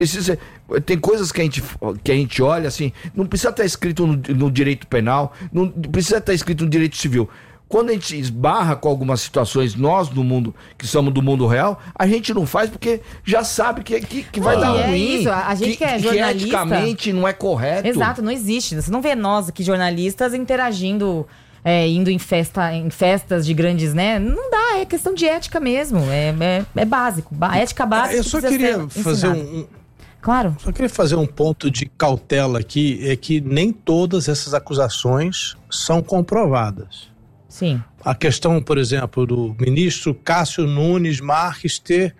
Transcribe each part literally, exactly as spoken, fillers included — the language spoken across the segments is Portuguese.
Precisa, tem coisas que a, gente, que a gente olha assim, não precisa estar escrito no, no direito penal, não precisa estar escrito no direito civil. Quando a gente esbarra com algumas situações, nós do mundo, que somos do mundo real, a gente não faz porque já sabe que, que, que vai ah, dar ruim. É isso, a gente que, que é jornalista... Que eticamente não é correto. Exato, não existe. Você não vê nós aqui, jornalistas, interagindo... É, indo em, festa, em festas de grandes, né? Não dá, é questão de ética mesmo. É, é, é básico. A ética básica. Eu só queria fazer um. Claro. Só queria fazer um ponto de cautela aqui: é que nem todas essas acusações são comprovadas. Sim. A questão, por exemplo, do ministro Cássio Nunes Marques ter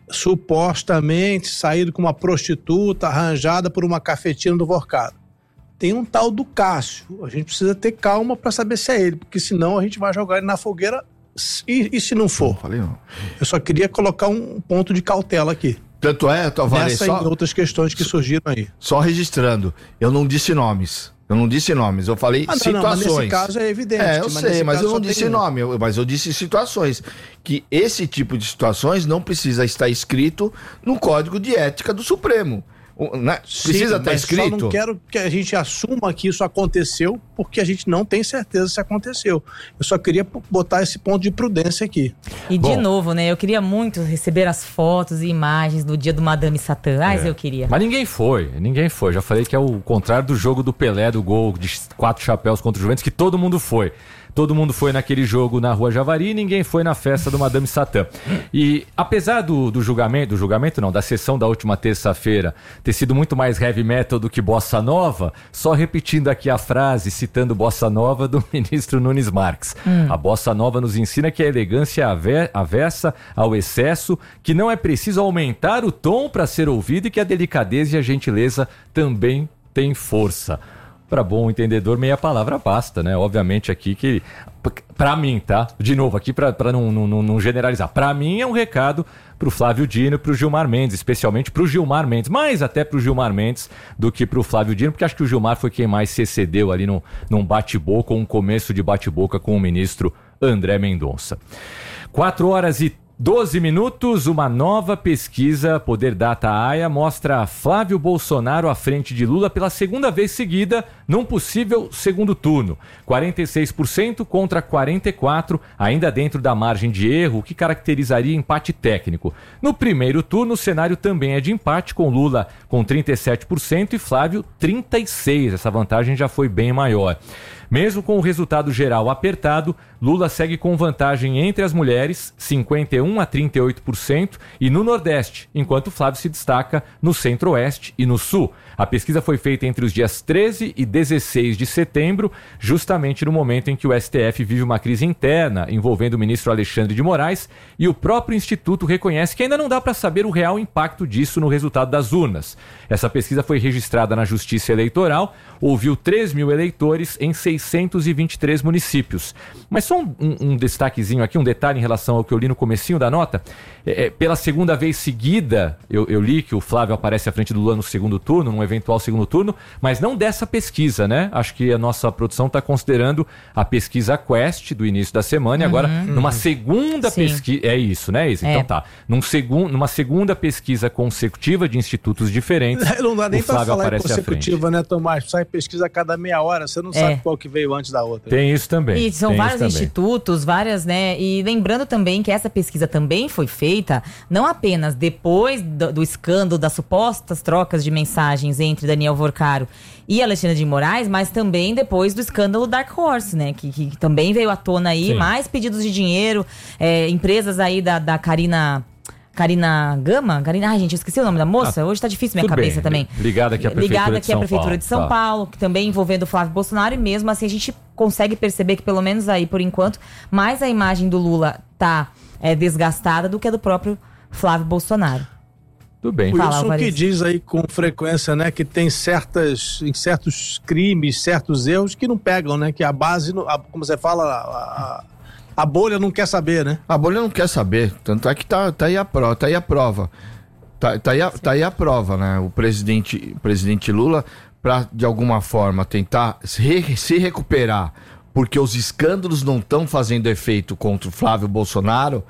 supostamente saído com uma prostituta arranjada por uma cafetina do Vorcado. Tem um tal do Cássio, a gente precisa ter calma para saber se é ele, porque senão a gente vai jogar ele na fogueira e, e se não for? Não falei não. Eu só queria colocar um ponto de cautela aqui. Tanto é, Tavares, nessa só... e outras questões que surgiram aí. Só registrando, eu não disse nomes. Eu não disse nomes, eu falei ah, não, situações. Não, mas nesse caso é evidente. É, eu mas sei, mas eu não disse nome, eu, mas eu disse situações. Que esse tipo de situações não precisa estar escrito no Código de Ética do Supremo. Né? Precisa estar escrito. Só não quero que a gente assuma que isso aconteceu, porque a gente não tem certeza se aconteceu. Eu só queria botar esse ponto de prudência aqui. E Bom, de novo, né? Eu queria muito receber as fotos e imagens do dia do Madame Satã. Mas é. eu queria. Mas ninguém foi, ninguém foi. Já falei que é o contrário do jogo do Pelé, do gol de quatro chapéus contra o Juventus, que todo mundo foi. Todo mundo foi naquele jogo na Rua Javari e ninguém foi na festa do Madame Satã. E apesar do, do julgamento, do julgamento não, da sessão da última terça-feira ter sido muito mais heavy metal do que bossa nova, só repetindo aqui a frase, citando bossa nova do ministro Nunes Marques. Hum. A bossa nova nos ensina que a elegância é avessa ao excesso, que não é preciso aumentar o tom para ser ouvido e que a delicadeza e a gentileza também têm força. Para bom entendedor, meia palavra basta, né? Obviamente aqui que, para mim, tá? De novo, aqui para não, não, não generalizar. Para mim é um recado pro Flávio Dino e pro Gilmar Mendes, especialmente pro Gilmar Mendes, mais até pro Gilmar Mendes do que pro Flávio Dino, porque acho que o Gilmar foi quem mais se excedeu ali num, num bate-boca, um começo de bate-boca com o ministro André Mendonça. Quatro horas e doze minutos, uma nova pesquisa, Poder Data A I A, mostra Flávio Bolsonaro à frente de Lula pela segunda vez seguida num possível segundo turno. quarenta e seis por cento contra quarenta e quatro por cento, ainda dentro da margem de erro, o que caracterizaria empate técnico. No primeiro turno, o cenário também é de empate, com Lula com trinta e sete por cento e Flávio trinta e seis por cento. Essa vantagem já foi bem maior. Mesmo com o resultado geral apertado, Lula segue com vantagem entre as mulheres, cinquenta e um a trinta e oito por cento, e no Nordeste, enquanto Flávio se destaca no Centro-Oeste e no Sul. A pesquisa foi feita entre os dias treze e dezesseis de setembro, justamente no momento em que o S T F vive uma crise interna envolvendo o ministro Alexandre de Moraes, e o próprio Instituto reconhece que ainda não dá para saber o real impacto disso no resultado das urnas. Essa pesquisa foi registrada na Justiça Eleitoral, ouviu três mil eleitores em seiscentos e vinte e três municípios. Mas só um, um, um destaquezinho aqui, um detalhe em relação ao que eu li no comecinho da nota. É, é, pela segunda vez seguida, eu, eu li que o Flávio aparece à frente do Lula no segundo turno, num eventual segundo turno, mas não dessa pesquisa, né? Acho que a nossa produção está considerando a pesquisa Quest do início da semana, uhum, e agora uhum. numa segunda pesquisa... É isso, né, Isa? É. Então tá. Num segun, numa segunda pesquisa consecutiva de institutos diferentes, não dá nem o Flávio pra falar aparece consecutiva, né, Tomás? Sai pesquisa a cada meia hora, você não é. sabe qual que veio antes da outra. Tem isso também. E são Tem vários institutos, várias, né? E lembrando também que essa pesquisa também foi feita não apenas depois do, do escândalo das supostas trocas de mensagens entre Daniel Vorcaro e Alexandre de Moraes, mas também depois do escândalo Dark Horse, né? Que, que também veio à tona aí, Sim. mais pedidos de dinheiro, é, empresas aí da, da Karina... Karina Gama? Karina, ai, gente, eu esqueci o nome da moça. Ah, Hoje tá difícil minha cabeça bem. também. Ligada aqui à Prefeitura, Ligada aqui de, São à Prefeitura Paulo. de São tá. Paulo, que também envolvendo o Flávio Bolsonaro, e mesmo assim a gente consegue perceber que, pelo menos aí, por enquanto, mais a imagem do Lula tá é, desgastada do que a do próprio Flávio Bolsonaro. Tudo bem. O Wilson que diz aí com frequência, né, que tem certas, em certos crimes, certos erros que não pegam, né, que a base, a, como você fala, a, a, a bolha não quer saber, né? A bolha não quer saber, tanto é que tá, tá aí a prova, tá aí a prova, tá, tá, aí, a, tá aí a prova, né, o presidente, o presidente Lula, para de alguma forma tentar se, se recuperar, porque os escândalos não estão fazendo efeito contra o Flávio Bolsonaro.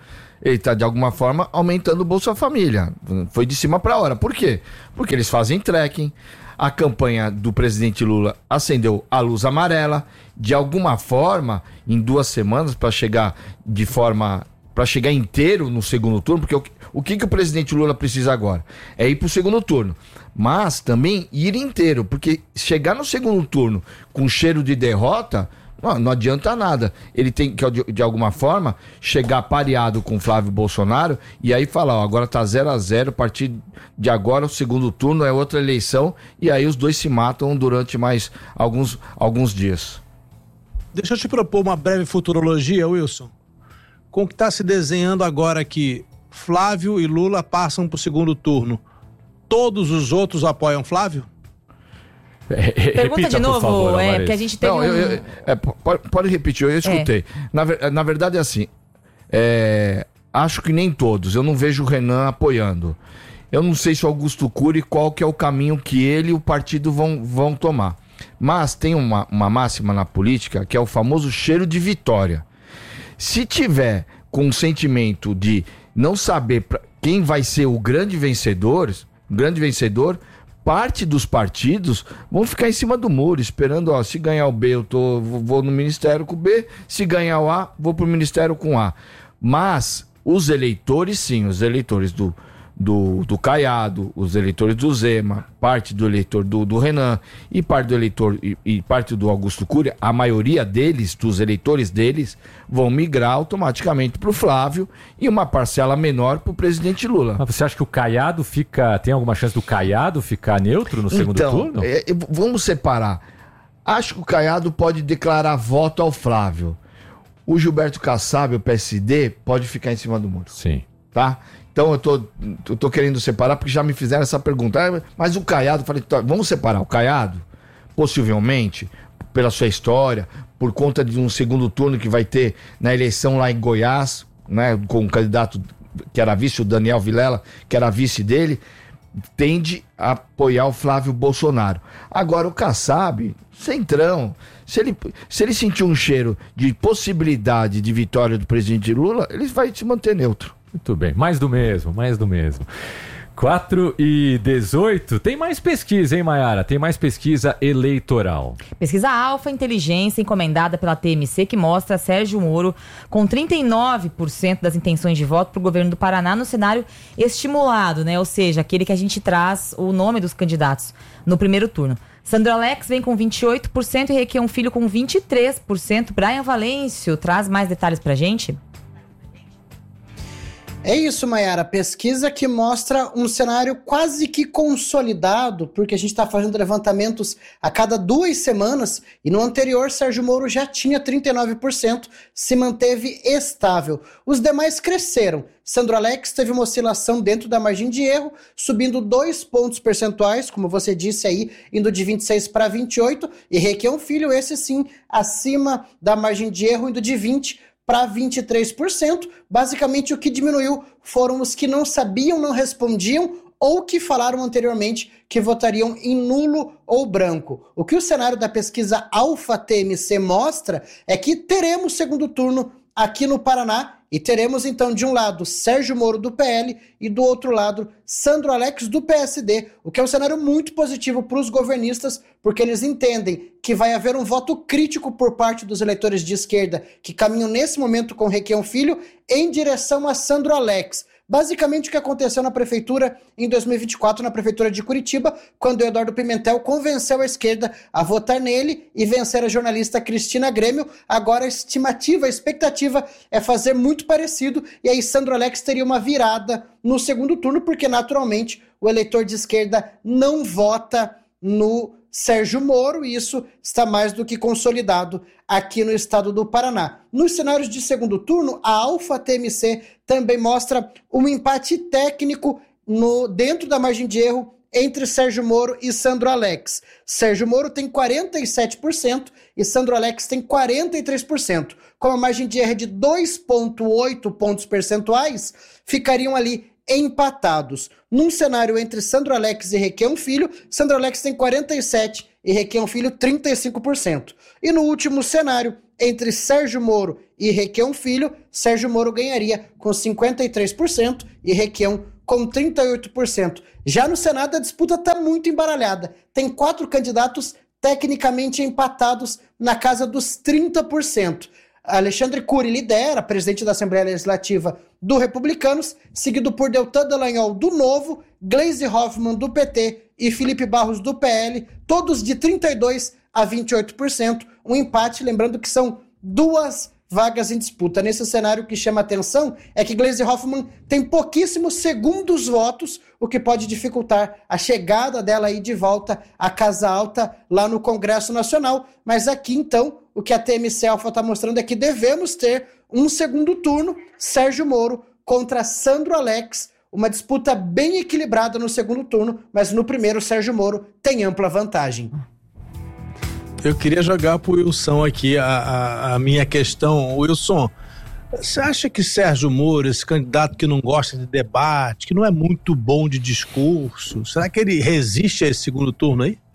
ele está, de alguma forma, aumentando o Bolsa Família. Foi de cima para a hora. Por quê? Porque eles fazem trekking. A campanha do presidente Lula acendeu a luz amarela. De alguma forma, em duas semanas, para chegar de forma... para chegar inteiro no segundo turno, porque o, o que, que o presidente Lula precisa agora? É ir para o segundo turno. Mas também ir inteiro, porque chegar no segundo turno com cheiro de derrota... Não, não adianta nada. Ele tem que, de, de alguma forma, chegar pareado com o Flávio Bolsonaro e aí falar, ó, agora tá zero a zero, a partir de agora o segundo turno é outra eleição e aí os dois se matam durante mais alguns, alguns dias. Deixa eu te propor uma breve futurologia, Wilson. Com o que está se desenhando agora que Flávio e Lula passam para o segundo turno, todos os outros apoiam Flávio? Pergunta Repita, de novo, favor, é, porque a gente teve Não, um... eu, eu, é, pode, pode repetir, eu escutei. É. Na, na verdade é assim, é, acho que nem todos, eu não vejo o Renan apoiando. Eu não sei se o Augusto Cury, qual que é o caminho que ele e o partido vão, vão tomar. Mas tem uma, uma máxima na política que é o famoso cheiro de vitória. Se tiver com o sentimento de não saber pra, quem vai ser o grande vencedor, grande vencedor, parte dos partidos vão ficar em cima do muro, esperando, ó, se ganhar o B, eu tô, vou no ministério com o B, se ganhar o A, vou pro ministério com o A. Mas os eleitores, sim, os eleitores do, do, do Caiado, os eleitores do Zema, parte do eleitor do, do Renan e parte do eleitor e, e parte do Augusto Cury, a maioria deles, dos eleitores deles, vão migrar automaticamente pro Flávio e uma parcela menor pro presidente Lula. Mas você acha que o Caiado fica, tem alguma chance do Caiado ficar neutro no segundo então, turno? É, vamos separar. Acho que o Caiado pode declarar voto ao Flávio. O Gilberto Kassab, o P S D, pode ficar em cima do muro. Sim. Tá? Então eu tô, eu tô querendo separar porque já me fizeram essa pergunta. Ah, mas o Caiado, falei, tá, vamos separar o Caiado, possivelmente, pela sua história, por conta de um segundo turno que vai ter na eleição lá em Goiás, né, com o candidato que era vice, o Daniel Vilela, que era vice dele, tende a apoiar o Flávio Bolsonaro. Agora o Kassab, centrão, se ele, se ele sentir um cheiro de possibilidade de vitória do presidente Lula, ele vai se manter neutro. Muito bem, mais do mesmo, mais do mesmo. quatro e dezoito, tem mais pesquisa, hein, Mayara? Tem mais pesquisa eleitoral. Pesquisa Alfa Inteligência, encomendada pela T M C, que mostra Sérgio Moro com trinta e nove por cento das intenções de voto para o governo do Paraná no cenário estimulado, né? Ou seja, aquele que a gente traz o nome dos candidatos no primeiro turno. Sandro Alex vem com vinte e oito por cento e Requião Filho com vinte e três por cento. Brian Valêncio traz mais detalhes pra gente? É isso, Mayara. Pesquisa que mostra um cenário quase que consolidado, porque a gente está fazendo levantamentos a cada duas semanas e no anterior Sérgio Moro já tinha trinta e nove por cento, se manteve estável. Os demais cresceram. Sandro Alex teve uma oscilação dentro da margem de erro, subindo dois pontos percentuais, como você disse aí, indo de vinte e seis para vinte e oito, e Requião Filho, esse sim, acima da margem de erro, indo de vinte para vinte e três por cento. Basicamente, o que diminuiu foram os que não sabiam, não respondiam ou que falaram anteriormente que votariam em nulo ou branco. O que o cenário da pesquisa Alfa T M C mostra é que teremos segundo turno aqui no Paraná e teremos então de um lado Sérgio Moro do P L e do outro lado Sandro Alex do P S D, o que é um cenário muito positivo para os governistas, porque eles entendem que vai haver um voto crítico por parte dos eleitores de esquerda que caminham nesse momento com Requião Filho em direção a Sandro Alex. Basicamente o que aconteceu na prefeitura em dois mil e vinte e quatro, na prefeitura de Curitiba, quando o Eduardo Pimentel convenceu a esquerda a votar nele e vencer a jornalista Cristina Grêmio. Agora a estimativa, a expectativa é fazer muito parecido e aí Sandro Alex teria uma virada no segundo turno, porque naturalmente o eleitor de esquerda não vota no Sérgio Moro, e isso está mais do que consolidado aqui no estado do Paraná. Nos cenários de segundo turno, a Alfa T M C também mostra um empate técnico no, dentro da margem de erro entre Sérgio Moro e Sandro Alex. Sérgio Moro tem quarenta e sete por cento e Sandro Alex tem quarenta e três por cento. Com a margem de erro de dois vírgula oito pontos percentuais, ficariam ali empatados. Num cenário entre Sandro Alex e Requião Filho, Sandro Alex tem quarenta e sete por cento e Requião Filho trinta e cinco por cento. E no último cenário, entre Sérgio Moro e Requião Filho, Sérgio Moro ganharia com cinquenta e três por cento e Requião com trinta e oito por cento. Já no Senado, a disputa está muito embaralhada. Tem quatro candidatos tecnicamente empatados na casa dos trinta por cento. Alexandre Cury lidera, presidente da Assembleia Legislativa do Republicanos, seguido por Deltan Dallagnol do Novo, Gleisi Hoffmann do P T e Felipe Barros do P L, todos de trinta e dois por cento a vinte e oito por cento. Um empate, lembrando que são duas vagas em disputa. Nesse cenário, o que chama atenção é que Gleisi Hoffmann tem pouquíssimos segundos votos, o que pode dificultar a chegada dela aí de volta à Casa Alta lá no Congresso Nacional. Mas aqui, então, o que a T M C Alfa está mostrando é que devemos ter um segundo turno, Sérgio Moro contra Sandro Alex, uma disputa bem equilibrada no segundo turno, mas no primeiro, Sérgio Moro tem ampla vantagem. Eu queria jogar pro Wilson aqui a, a, a minha questão. Wilson, você acha que Sérgio Moro, esse candidato que não gosta de debate, que não é muito bom de discurso, será que ele resiste a esse segundo turno aí?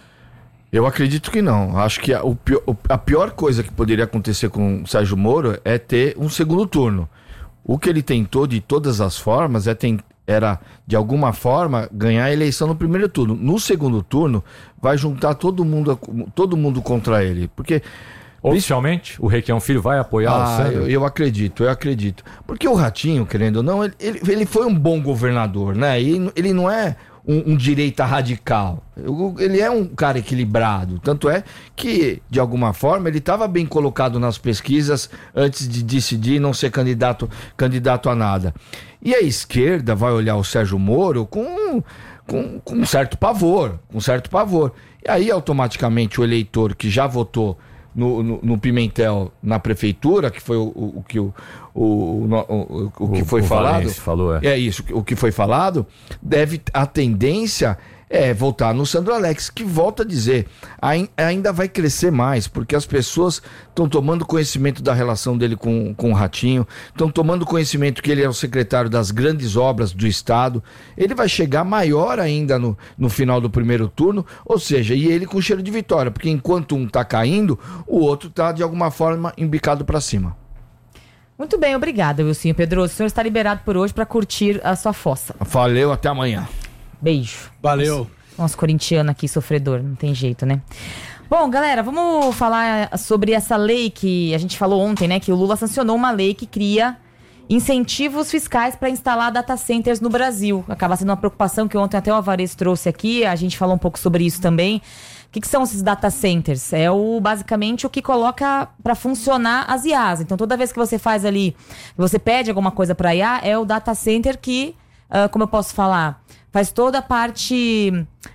Eu acredito que não. Acho que a, o pior, a pior coisa que poderia acontecer com o Sérgio Moro é ter um segundo turno. O que ele tentou de todas as formas é tem, era, de alguma forma, ganhar a eleição no primeiro turno. No segundo turno, vai juntar todo mundo, todo mundo contra ele. Porque oficialmente, o Requião Filho vai apoiar ah, o Sandro? Eu, eu acredito, eu acredito. Porque o Ratinho, querendo ou não, ele, ele, ele foi um bom governador, né? E ele não é um, um direita radical. Ele é um cara equilibrado. Tanto é que, de alguma forma, ele estava bem colocado nas pesquisas antes de decidir não ser candidato, candidato a nada. E a esquerda vai olhar o Sérgio Moro com, com, com um certo pavor, com um certo pavor. E aí, automaticamente, o eleitor que já votou No, no, no Pimentel, na prefeitura, que foi o, o, o que, o, o, o, o que foi o falado. Falou, é. é isso, o que foi falado, deve, a tendência é voltar no Sandro Alex, que, volta a dizer, ainda vai crescer mais, porque as pessoas estão tomando conhecimento da relação dele com, com o Ratinho, estão tomando conhecimento que ele é o secretário das grandes obras do Estado. Ele vai chegar maior ainda no, no final do primeiro turno, ou seja, e ele com cheiro de vitória, porque enquanto um tá caindo, o outro tá de alguma forma embicado para cima. Muito bem, obrigada, Wilson Pedroso. O senhor está liberado por hoje para curtir a sua fossa. Valeu, até amanhã. Beijo. Valeu. Nosso, nosso corintiano aqui, sofredor, não tem jeito, né? Bom, galera, vamos falar sobre essa lei que a gente falou ontem, né? Que o Lula sancionou uma lei que cria incentivos fiscais para instalar data centers no Brasil. Acaba sendo uma preocupação que ontem até o Alvarez trouxe aqui, a gente falou um pouco sobre isso também. O que, que são esses data centers? É o, basicamente o que coloca para funcionar as I As. Então, toda vez que você faz ali, você pede alguma coisa para I A, é o data center que, uh, como eu posso falar, faz toda a parte,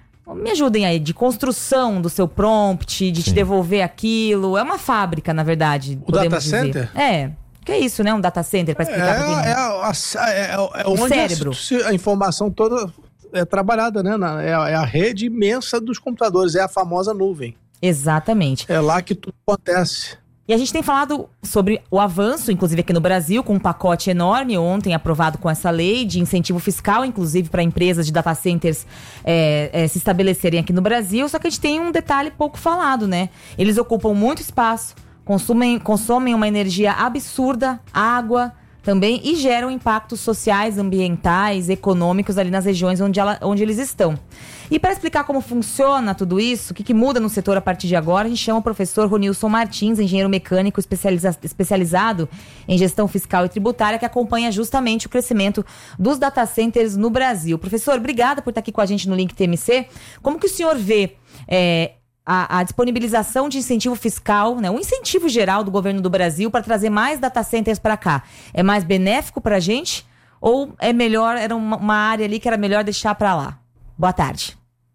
me ajudem aí, de construção do seu prompt, de Sim. te devolver aquilo. É uma fábrica, na verdade. O data dizer. Center? É. Que é isso, né? Um data center, para explicar é, pra quem não... É, a, é, é, é o onde cérebro. A, a informação toda é trabalhada, né? Na, é, é a rede imensa dos computadores, é a famosa nuvem. Exatamente. É lá que tudo acontece. E a gente tem falado sobre o avanço, inclusive aqui no Brasil, com um pacote enorme, ontem aprovado com essa lei de incentivo fiscal, inclusive para empresas de data centers é, é, se estabelecerem aqui no Brasil. Só que a gente tem um detalhe pouco falado, né? Eles ocupam muito espaço, consumem, consomem uma energia absurda, água também, e geram impactos sociais, ambientais, econômicos ali nas regiões onde, ela, onde eles estão. E para explicar como funciona tudo isso, o que, que muda no setor a partir de agora, a gente chama o professor Ronilson Martins, engenheiro mecânico especializa- especializado em gestão fiscal e tributária, que acompanha justamente o crescimento dos data centers no Brasil. Professor, obrigada por estar aqui com a gente no Link T M C. Como que o senhor vê é, a, a disponibilização de incentivo fiscal, né, um incentivo geral do governo do Brasil para trazer mais data centers para cá? É mais benéfico para a gente ou é melhor, era uma, uma área ali que era melhor deixar para lá? Boa tarde.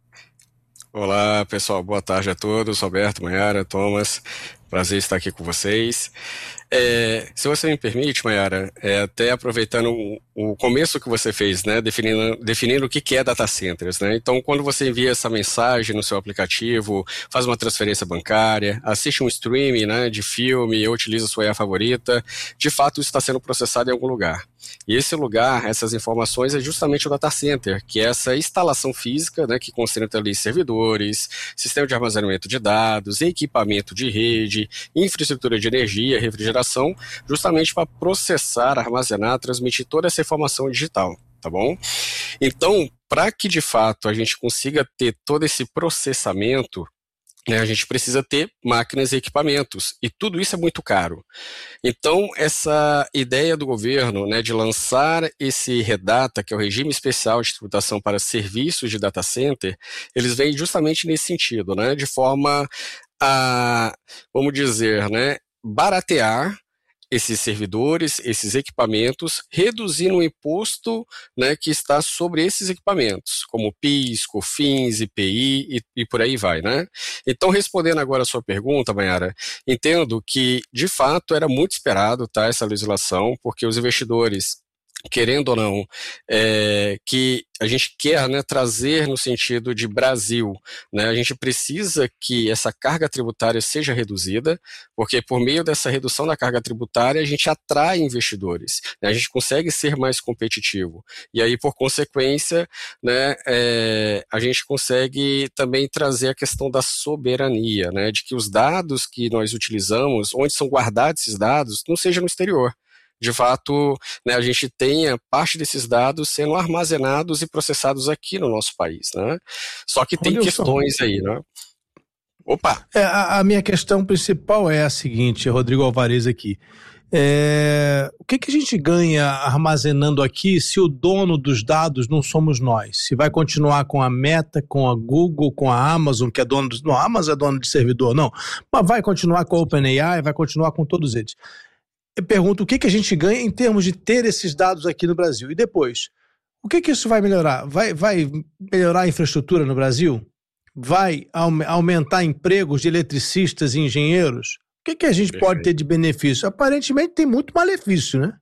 Olá, pessoal. Boa tarde a todos. Roberto, Maiara, Thomas. Prazer estar aqui com vocês. É, se você me permite, Maiara, é, até aproveitando o, o começo que você fez, né, definindo, definindo o que, que é data centers, né? Então, quando você envia essa mensagem no seu aplicativo, faz uma transferência bancária, assiste um streaming, né, de filme, ou utiliza a sua I A favorita, de fato isso está sendo processado em algum lugar. E esse lugar, essas informações, é justamente o data center, que é essa instalação física, né, que concentra ali servidores, sistema de armazenamento de dados, equipamento de rede, infraestrutura de energia, refrigeração, legislação justamente para processar, armazenar, transmitir toda essa informação digital, tá bom? Então, para que de fato a gente consiga ter todo esse processamento, né, a gente precisa ter máquinas e equipamentos, e tudo isso é muito caro. Então, essa ideia do governo, né, de lançar esse REDATA, que é o Regime Especial de Tributação para Serviços de Data Center, eles vêm justamente nesse sentido, né, de forma a, vamos dizer, né, baratear esses servidores, esses equipamentos, reduzindo o imposto, né, que está sobre esses equipamentos, como PIS, COFINS, I P I e, e por aí vai, né? Então, respondendo agora a sua pergunta, Mayara, entendo que, de fato, era muito esperado, tá, essa legislação, porque os investidores, querendo ou não, é, que a gente quer, né, trazer no sentido de Brasil, né, a gente precisa que essa carga tributária seja reduzida, porque por meio dessa redução da carga tributária a gente atrai investidores, né, a gente consegue ser mais competitivo, e aí por consequência, né, é, a gente consegue também trazer a questão da soberania, né, de que os dados que nós utilizamos, onde são guardados esses dados, não seja no exterior. De fato, né, a gente tenha parte desses dados sendo armazenados e processados aqui no nosso país, né? Só que tem Olha questões aí, né? Opa! É, a, a minha questão principal é a seguinte, Rodrigo Alvarez aqui. É, o que, que a gente ganha armazenando aqui se o dono dos dados não somos nós? Se vai continuar com a Meta, com a Google, com a Amazon, que é dono dos... Não, a Amazon é dono de servidor, não. Mas vai continuar com a OpenAI, vai continuar com todos eles. Eu pergunto o que, que a gente ganha em termos de ter esses dados aqui no Brasil. E depois, o que, que isso vai melhorar? Vai, vai melhorar a infraestrutura no Brasil? Vai aumentar empregos de eletricistas e engenheiros? O que, que a gente Perfeito. Pode ter de benefício? Aparentemente tem muito malefício, né?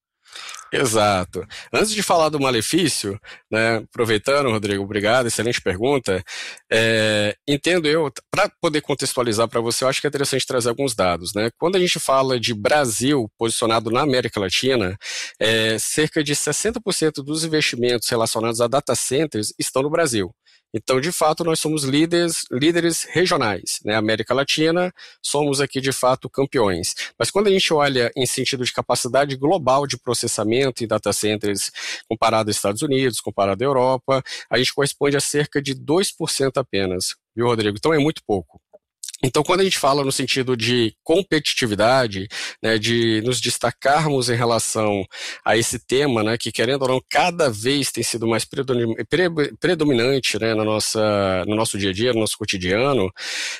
Exato. Antes de falar do malefício, né, aproveitando, Rodrigo, obrigado, excelente pergunta, é, entendo eu, para poder contextualizar para você, eu acho que é interessante trazer alguns dados, né? Quando a gente fala de Brasil posicionado na América Latina, é, cerca de sessenta por cento dos investimentos relacionados a data centers estão no Brasil. Então, de fato, nós somos líderes, líderes regionais, né? América Latina, somos aqui, de fato, campeões. Mas quando a gente olha em sentido de capacidade global de processamento em data centers, comparado aos Estados Unidos, comparado à Europa, a gente corresponde a cerca de dois por cento apenas, viu, Rodrigo? Então, é muito pouco. Então, quando a gente fala no sentido de competitividade, né, de nos destacarmos em relação a esse tema, né, que querendo ou não, cada vez tem sido mais predominante, né, na nossa, no nosso dia a dia, no nosso cotidiano,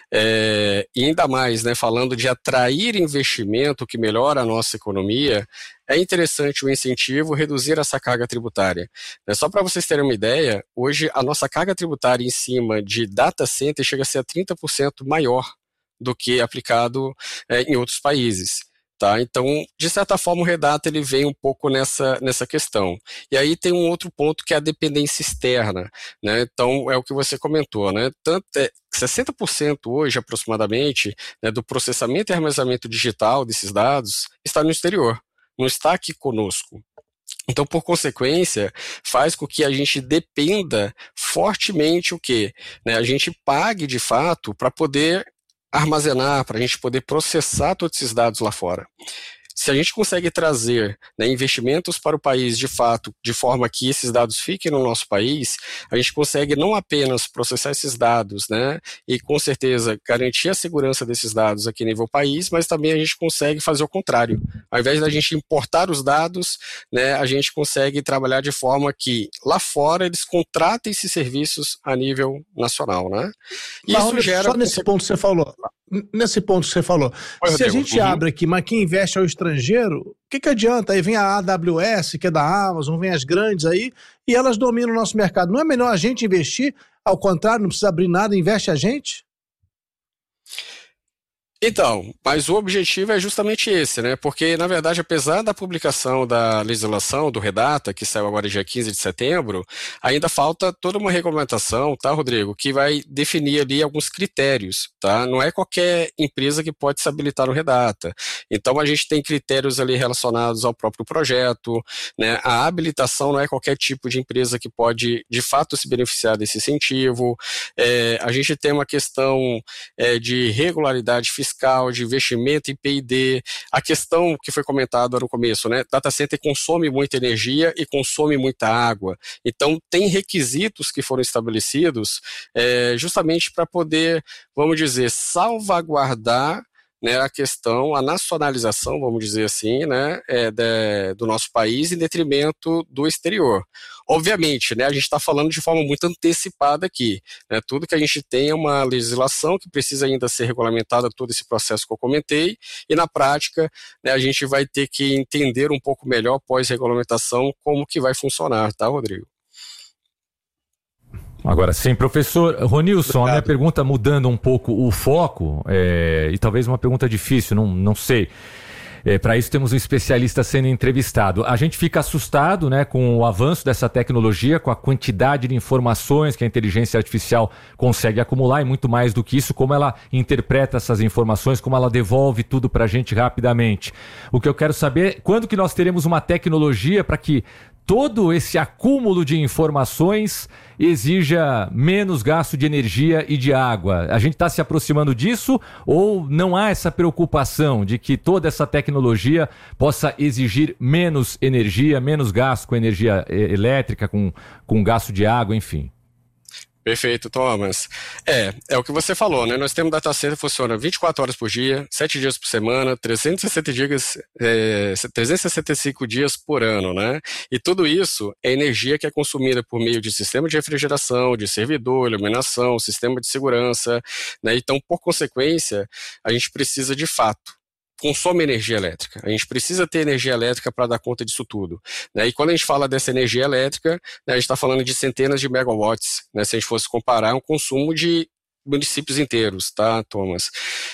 é, e ainda mais, né, falando de atrair investimento que melhora a nossa economia, é interessante o incentivo reduzir essa carga tributária. Só para vocês terem uma ideia, hoje a nossa carga tributária em cima de data center chega a ser trinta por cento maior do que aplicado é, em outros países. Tá? Então, de certa forma, o REDATA ele vem um pouco nessa, nessa questão. E aí tem um outro ponto que é a dependência externa. Né? Então, é o que você comentou. Né? Tanto, é, sessenta por cento hoje, aproximadamente, né, do processamento e armazenamento digital desses dados está no exterior. Não está aqui conosco. Então, por consequência, faz com que a gente dependa fortemente o quê? Né? A gente pague, de fato, para poder armazenar, para a gente poder processar todos esses dados lá fora. Se a gente consegue trazer, né, investimentos para o país de fato, de forma que esses dados fiquem no nosso país, a gente consegue não apenas processar esses dados, né, e com certeza garantir a segurança desses dados aqui nível país, mas também a gente consegue fazer o contrário. Ao invés da gente importar os dados, né, a gente consegue trabalhar de forma que lá fora eles contratem esses serviços a nível nacional, né? E isso Raul, gera... Só nesse ponto que você falou... Nesse ponto que você falou, Oi, se a gente uhum. abre aqui, mas quem investe é o estrangeiro, o que, que adianta? Aí vem a A W S, que é da Amazon, vem as grandes aí, e elas dominam o nosso mercado. Não é melhor a gente investir? Ao contrário, não precisa abrir nada, investe a gente? Então, mas o objetivo é justamente esse, né? Porque, na verdade, apesar da publicação da legislação do REDATA, que saiu agora dia quinze de setembro, ainda falta toda uma regulamentação, tá, Rodrigo? Que vai definir ali alguns critérios, tá? Não é qualquer empresa que pode se habilitar no REDATA. Então, a gente tem critérios ali relacionados ao próprio projeto, né? A habilitação não é qualquer tipo de empresa que pode, de fato, se beneficiar desse incentivo. É, a gente tem uma questão é, de regularidade fiscal, fiscal, de investimento em P e D, a questão que foi comentada no começo, né? Data center consome muita energia e consome muita água. Então, tem requisitos que foram estabelecidos é, justamente para poder, vamos dizer, salvaguardar, né, a questão, a nacionalização, vamos dizer assim, né, é, de, do nosso país em detrimento do exterior. Obviamente, né, a gente está falando de forma muito antecipada aqui. Né, tudo que a gente tem é uma legislação que precisa ainda ser regulamentada, todo esse processo que eu comentei, e na prática, né, a gente vai ter que entender um pouco melhor, pós-regulamentação, como que vai funcionar, tá, Rodrigo? Agora sim, professor Ronilson, a minha pergunta mudando um pouco o foco, é, e talvez uma pergunta difícil, não, não sei. É, para isso temos um especialista sendo entrevistado. A gente fica assustado, né, com o avanço dessa tecnologia, com a quantidade de informações que a inteligência artificial consegue acumular, e muito mais do que isso, como ela interpreta essas informações, como ela devolve tudo para a gente rapidamente. O que eu quero saber é quando que nós teremos uma tecnologia para que todo esse acúmulo de informações exija menos gasto de energia e de água. A gente está se aproximando disso ou não há essa preocupação de que toda essa tecnologia possa exigir menos energia, menos gasto com energia elétrica, com, com gasto de água, enfim? Perfeito, Thomas. É, é o que você falou, né? Nós temos data center que funciona vinte e quatro horas por dia, sete dias por semana, trezentos e sessenta dias, é, trezentos e sessenta e cinco dias por ano, né? E tudo isso é energia que é consumida por meio de sistema de refrigeração, de servidor, iluminação, sistema de segurança, né? Então, por consequência, a gente precisa de fato consome energia elétrica. A gente precisa ter energia elétrica para dar conta disso tudo. Né? E quando a gente fala dessa energia elétrica, né, a gente está falando de centenas de megawatts, né, se a gente fosse comparar um consumo de municípios inteiros, tá, Thomas?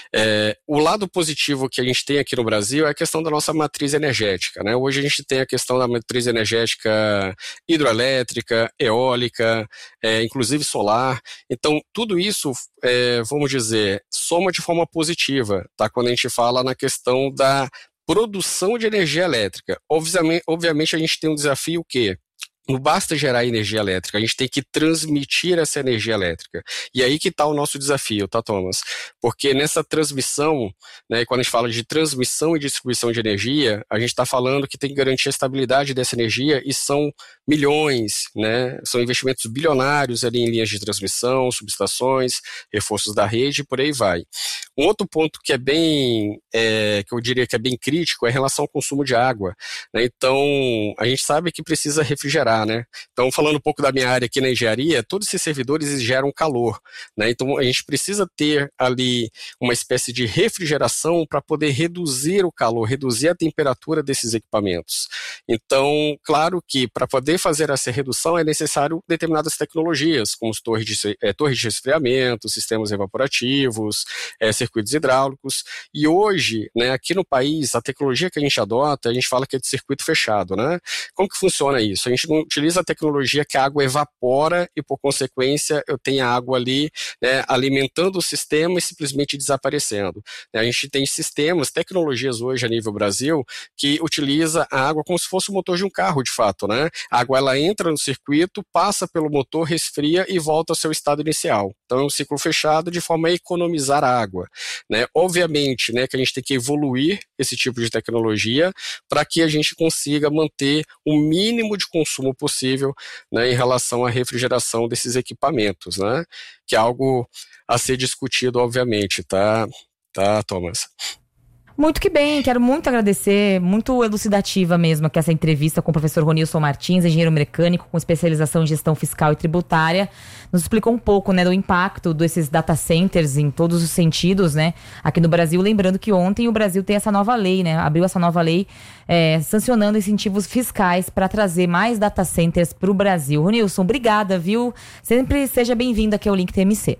É, o lado positivo que a gente tem aqui no Brasil é a questão da nossa matriz energética, né? Hoje a gente tem a questão da matriz energética hidroelétrica, eólica, é, inclusive solar. Então, tudo isso, é, vamos dizer, soma de forma positiva, tá? Quando a gente fala na questão da produção de energia elétrica. Obviamente, obviamente a gente tem um desafio que não basta gerar energia elétrica, a gente tem que transmitir essa energia elétrica. E aí que está o nosso desafio, tá, Thomas? Porque nessa transmissão, né, quando a gente fala de transmissão e distribuição de energia, a gente está falando que tem que garantir a estabilidade dessa energia e são milhões, né? São investimentos bilionários ali em linhas de transmissão, subestações, reforços da rede e por aí vai. Um outro ponto que é bem, é, que eu diria que é bem crítico é em relação ao consumo de água. Né? Então, a gente sabe que precisa refrigerar. Né? Então, falando um pouco da minha área aqui na engenharia, todos esses servidores geram calor. Né? Então, a gente precisa ter ali uma espécie de refrigeração para poder reduzir o calor, reduzir a temperatura desses equipamentos. Então, claro que para poder fazer essa redução é necessário determinadas tecnologias, como os torres de, é, torres de resfriamento, sistemas evaporativos, é, circuitos hidráulicos. E hoje, né, aqui no país, a tecnologia que a gente adota, a gente fala que é de circuito fechado. Né? Como que funciona isso? A gente não utiliza a tecnologia que a água evapora e, por consequência, eu tenho a água ali, né, alimentando o sistema e simplesmente desaparecendo. A gente tem sistemas, tecnologias hoje a nível Brasil, que utiliza a água como se fosse o motor de um carro, de fato. Né? A água ela entra no circuito, passa pelo motor, resfria e volta ao seu estado inicial. Então é um ciclo fechado de forma a economizar a água. Né? Obviamente, né, que a gente tem que evoluir esse tipo de tecnologia para que a gente consiga manter o mínimo de consumo possível, né, em relação à refrigeração desses equipamentos, né? Que é algo a ser discutido, obviamente, tá, tá, Thomas? Muito que bem, quero muito agradecer, muito elucidativa mesmo aqui essa entrevista com o professor Ronilson Martins, engenheiro mecânico com especialização em gestão fiscal e tributária. Nos explicou um pouco, né, do impacto desses data centers em todos os sentidos, né, aqui no Brasil. Lembrando que ontem o Brasil tem essa nova lei, né, abriu essa nova lei é, sancionando incentivos fiscais para trazer mais data centers para o Brasil. Ronilson, obrigada, viu? Sempre seja bem-vindo aqui ao Link T M C.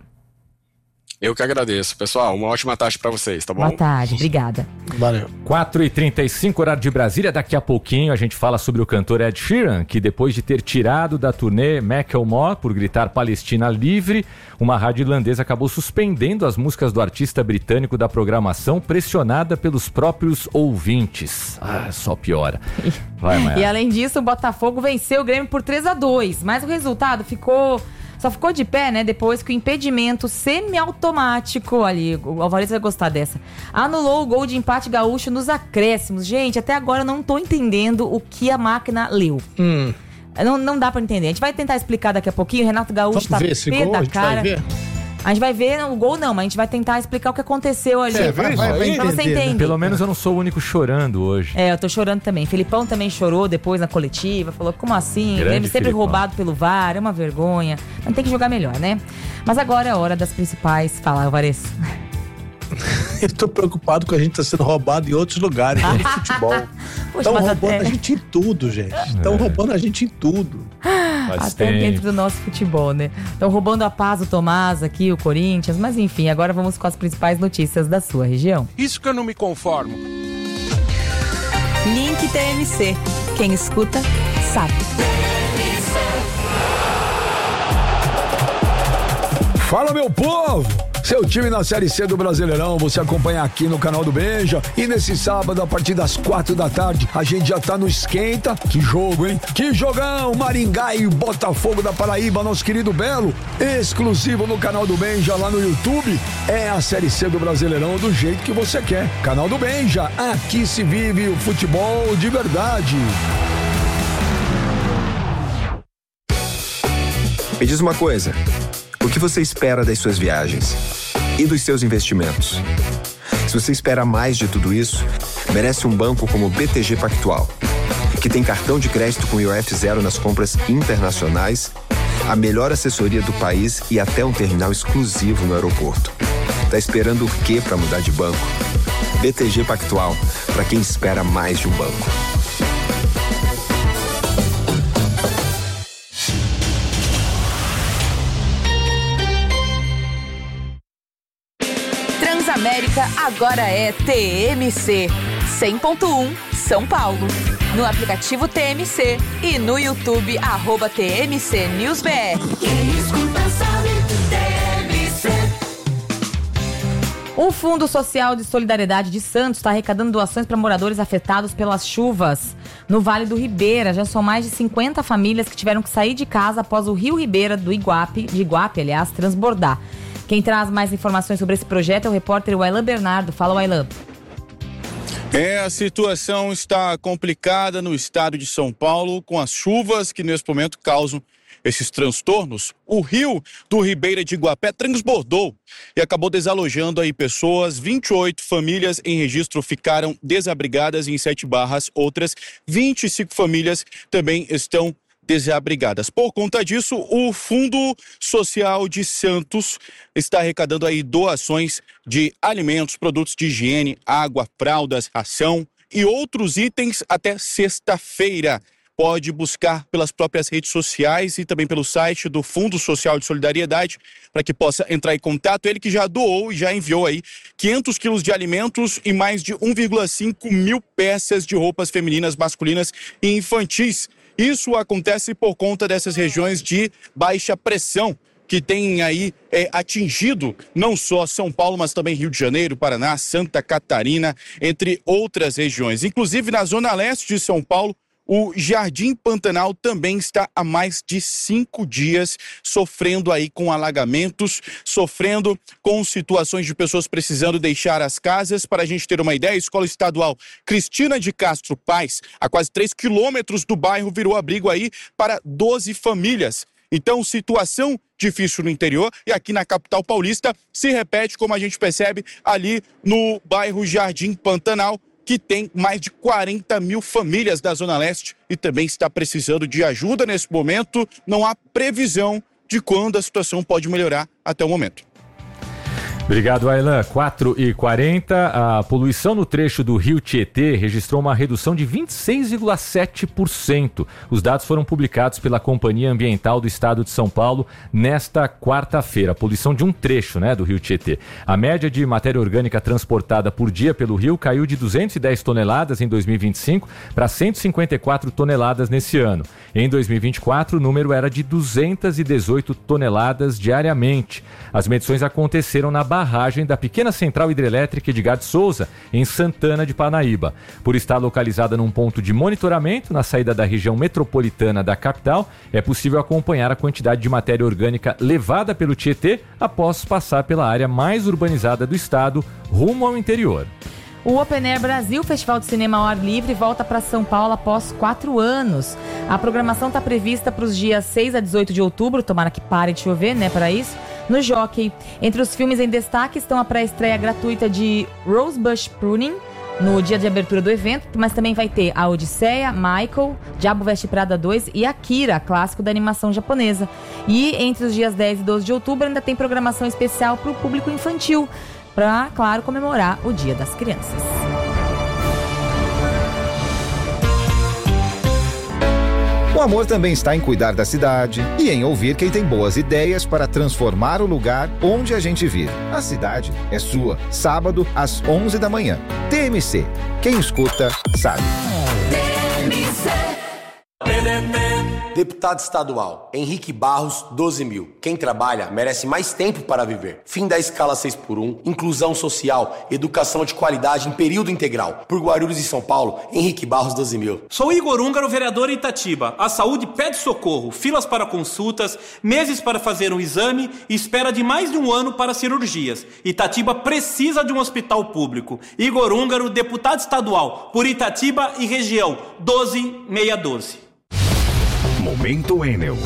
Eu que agradeço. Pessoal, uma ótima tarde para vocês, tá bom? Boa tarde, obrigada. Valeu. quatro e trinta e cinco, horário de Brasília. Daqui a pouquinho a gente fala sobre o cantor Ed Sheeran, que depois de ter tirado da turnê Macklemore por gritar Palestina livre, uma rádio irlandesa acabou suspendendo as músicas do artista britânico da programação, pressionada pelos próprios ouvintes. Ah, só piora. Vai, Maia. E além disso, o Botafogo venceu o Grêmio por três a dois, mas o resultado ficou... Só Só ficou de pé, né, depois que o impedimento semiautomático ali, o Alvarez vai gostar dessa, anulou o gol de empate gaúcho nos acréscimos. Gente, até agora eu não tô entendendo o que a máquina leu. Hum. Não, não dá pra entender. A gente vai tentar explicar daqui a pouquinho. O Renato Gaúcho Vamos tá ver esse pé gol, da a gente vai cara. ver? A gente vai ver o gol não, mas a gente vai tentar explicar o que aconteceu ali. Você vai, vai, vai pra você entender, né? entender. Pelo menos eu não sou o único chorando hoje. É, eu tô chorando também. Felipão também chorou depois na coletiva. Falou, como assim? Grande Ele sempre Felipão. roubado pelo V A R, é uma vergonha. Mas tem que jogar melhor, né? Mas agora é a hora das principais. Fala, Alvarez. Eu tô preocupado com a gente tá sendo roubado em outros lugares no futebol. Poxa, Estão mas roubando até- a gente em tudo, gente. Estão roubando a gente em tudo. Faz Até tempo. dentro do nosso futebol, né? Estão roubando a paz o Tomás aqui, o Corinthians. Mas enfim, agora vamos com as principais notícias da sua região. Isso que eu não me conformo. Link T M C. Quem escuta, sabe. Fala, meu povo! Seu time na Série C do Brasileirão, você acompanha aqui no canal do Benja. E nesse sábado, a partir das quatro da tarde, a gente já tá no esquenta. Que jogo, hein? Que jogão! Maringá e Botafogo da Paraíba, nosso querido Belo. Exclusivo no canal do Benja, lá no YouTube. É a Série C do Brasileirão do jeito que você quer. Canal do Benja, aqui se vive o futebol de verdade. Me diz uma coisa, o que você espera das suas viagens e dos seus investimentos? Se você espera mais de tudo isso, merece um banco como o B T G Pactual, que tem cartão de crédito com I O F zero nas compras internacionais, a melhor assessoria do país e até um terminal exclusivo no aeroporto. Tá esperando o quê para mudar de banco? B T G Pactual, para quem espera mais de um banco. Transamérica agora é T M C cem ponto um São Paulo. No aplicativo T M C e no YouTube, arroba T M C News B R. Quem escuta sabe, T M C. O Fundo Social de Solidariedade de Santos está arrecadando doações para moradores afetados pelas chuvas no Vale do Ribeira. Já são mais de cinquenta famílias que tiveram que sair de casa após o Rio Ribeira do Iguape, de Iguape, aliás, transbordar. Quem traz mais informações sobre esse projeto é o repórter Wailan Bernardo. Fala, Wailan. É, a situação está complicada no estado de São Paulo, com as chuvas que nesse momento causam esses transtornos. O rio do Ribeira de Iguapé transbordou e acabou desalojando aí pessoas. vinte e oito famílias em registro ficaram desabrigadas em Sete Barras. Outras vinte e cinco famílias também estão desabrigadas. Por conta disso, o Fundo Social de Santos está arrecadando aí doações de alimentos, produtos de higiene, água, fraldas, ração e outros itens até sexta-feira. Pode buscar pelas próprias redes sociais e também pelo site do Fundo Social de Solidariedade para que possa entrar em contato. Ele que já doou e já enviou aí quinhentos quilos de alimentos e mais de um vírgula cinco mil peças de roupas femininas, masculinas e infantis. Isso acontece por conta dessas regiões de baixa pressão que tem aí é, atingido não só São Paulo, mas também Rio de Janeiro, Paraná, Santa Catarina, entre outras regiões. Inclusive na zona leste de São Paulo, o Jardim Pantanal também está há mais de cinco dias sofrendo aí com alagamentos, sofrendo com situações de pessoas precisando deixar as casas. Para a gente ter uma ideia, a Escola Estadual Cristina de Castro Paz, a quase três quilômetros do bairro, virou abrigo aí para doze famílias. Então, situação difícil no interior e aqui na capital paulista se repete, como a gente percebe ali no bairro Jardim Pantanal, que tem mais de quarenta mil famílias da Zona Leste e também está precisando de ajuda nesse momento. Não há previsão de quando a situação pode melhorar até o momento. Obrigado, Wailan. quatro e quarenta, a poluição no trecho do Rio Tietê registrou uma redução de vinte e seis vírgula sete por cento. Os dados foram publicados pela Companhia Ambiental do Estado de São Paulo nesta quarta-feira. A poluição de um trecho, né, do Rio Tietê. A média de matéria orgânica transportada por dia pelo rio caiu de duzentas e dez toneladas em dois mil e vinte e cinco para cento e cinquenta e quatro toneladas nesse ano. Em dois mil e vinte e quatro, o número era de duzentas e dezoito toneladas diariamente. As medições aconteceram na barragem da pequena central hidrelétrica Edgar de Souza, em Santana de Parnaíba. Por estar localizada num ponto de monitoramento na saída da região metropolitana da capital, é possível acompanhar a quantidade de matéria orgânica levada pelo Tietê após passar pela área mais urbanizada do estado, rumo ao interior. O Open Air Brasil, Festival de Cinema ao Ar Livre, volta para São Paulo após quatro anos. A programação está prevista para os dias seis a dezoito de outubro, tomara que pare de chover, né, para isso, no Jockey. Entre os filmes em destaque estão a pré-estreia gratuita de Rosebush Pruning, no dia de abertura do evento, mas também vai ter a Odisseia, Michael, Diabo Veste Prada dois e Akira, clássico da animação japonesa. E entre os dias dez e doze de outubro ainda tem programação especial para o público infantil, para, claro, comemorar o Dia das Crianças. O amor também está em cuidar da cidade e em ouvir quem tem boas ideias para transformar o lugar onde a gente vive. A cidade é sua. Sábado, às onze da manhã. T M C. Quem escuta, sabe. T M C. Deputado estadual, Henrique Barros, doze mil. Quem trabalha merece mais tempo para viver. Fim da escala seis por um, inclusão social, educação de qualidade em período integral. Por Guarulhos e São Paulo, Henrique Barros, doze mil. Sou Igor Húngaro, vereador em Itatiba. A saúde pede socorro, filas para consultas, meses para fazer um exame e espera de mais de um ano para cirurgias. Itatiba precisa de um hospital público. Igor Húngaro, deputado estadual, por Itatiba e região, doze mil seiscentos e doze. Momento Enel.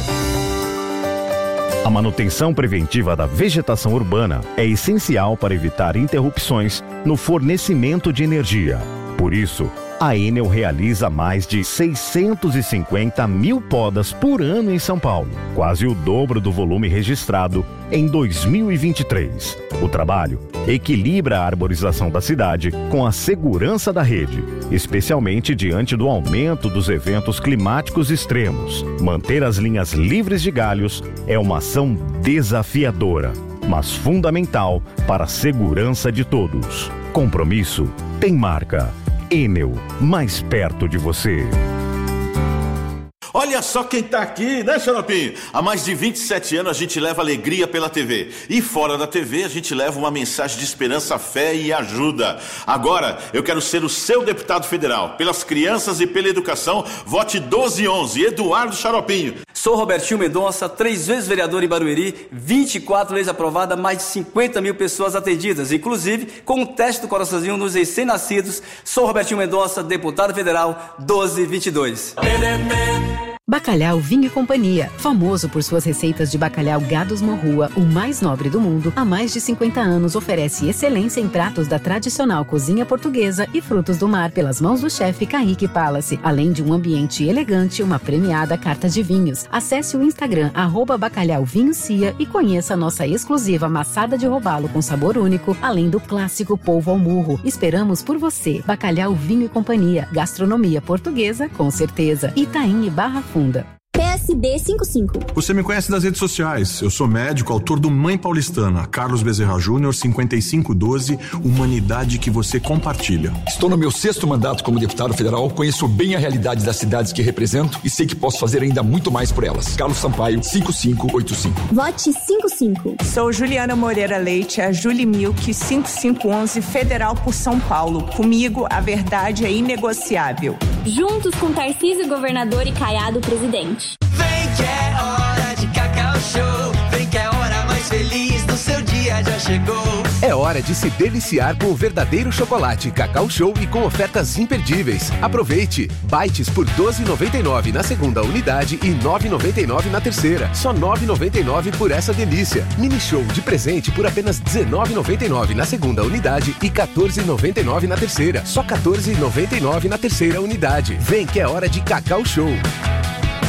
A manutenção preventiva da vegetação urbana é essencial para evitar interrupções no fornecimento de energia. Por isso, a Enel realiza mais de seiscentos e cinquenta mil podas por ano em São Paulo, quase o dobro do volume registrado em dois mil e vinte e três. O trabalho equilibra a arborização da cidade com a segurança da rede, especialmente diante do aumento dos eventos climáticos extremos. Manter as linhas livres de galhos é uma ação desafiadora, mas fundamental para a segurança de todos. Compromisso tem marca. Enel, mais perto de você. Olha só quem tá aqui, né, Xaropinho? Há mais de vinte e sete anos a gente leva alegria pela T V. E fora da T V a gente leva uma mensagem de esperança, fé e ajuda. Agora eu quero ser o seu deputado federal. Pelas crianças e pela educação, vote doze onze, Eduardo Xaropinho. Sou Robertinho Mendonça, três vezes vereador em Barueri, vinte e quatro leis aprovadas, mais de cinquenta mil pessoas atendidas, inclusive com o teste do coraçãozinho nos recém-nascidos. Sou Robertinho Mendonça, deputado federal, doze vinte e dois. Bacalhau Vinho e Companhia, famoso por suas receitas de bacalhau Gados Morrua, o mais nobre do mundo, há mais de cinquenta anos oferece excelência em pratos da tradicional cozinha portuguesa e frutos do mar pelas mãos do chefe Kaique Palace, além de um ambiente elegante e uma premiada carta de vinhos. Acesse o Instagram arroba Bacalhau Vinho Cia e conheça a nossa exclusiva maçada de robalo com sabor único, além do clássico polvo ao murro. Esperamos por você. Bacalhau Vinho e Companhia, gastronomia portuguesa com certeza. Itaim e Barra Funda. P S D cinquenta e cinco. Você me conhece das redes sociais. Eu sou médico, autor do Mãe Paulistana, Carlos Bezerra Júnior, cinquenta e cinco doze, humanidade que você compartilha. Estou no meu sexto mandato como deputado federal, conheço bem a realidade das cidades que represento e sei que posso fazer ainda muito mais por elas. Carlos Sampaio, cinco cinco oito cinco. Vote cinquenta e cinco. Sou Juliana Moreira Leite, a Julie Milk, cinco cinco onze, Federal por São Paulo. Comigo, a verdade é inegociável. Juntos com Tarcísio, governador, e Caiado, presidente. Vem que é hora de Cacau Show. Vem que é a hora mais feliz do seu dia já chegou. É hora de se deliciar com o verdadeiro chocolate Cacau Show e com ofertas imperdíveis. Aproveite! Bites por doze reais e noventa e nove centavos na segunda unidade e nove reais e noventa e nove centavos na terceira. Só nove reais e noventa e nove centavos por essa delícia. Mini Show de presente por apenas dezenove reais e noventa e nove centavos na segunda unidade e quatorze reais e noventa e nove centavos na terceira. Só quatorze reais e noventa e nove centavos na terceira unidade. Vem que é hora de Cacau Show.